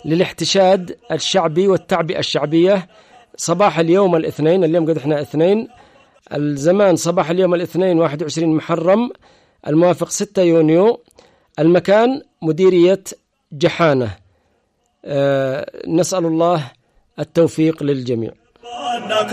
للاحتشاد الشعبي والتعبئة الشعبية صباح اليوم الاثنين. اليوم قد احنا اثنين، الزمان صباح اليوم الاثنين 21 محرم الموافق 6 يونيو. المكان مديرية جحانة. نسأل الله التوفيق للجميع.